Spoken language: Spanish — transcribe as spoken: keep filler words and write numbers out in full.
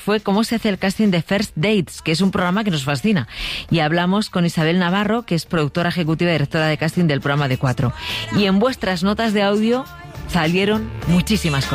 fue cómo se hace el casting de First Dates, que es un programa que nos fascina. Y hablamos con Isabel Navarro, que es productora ejecutiva y directora de casting del programa de Cuatro. Y en vuestras notas de audio salieron muchísimas cosas.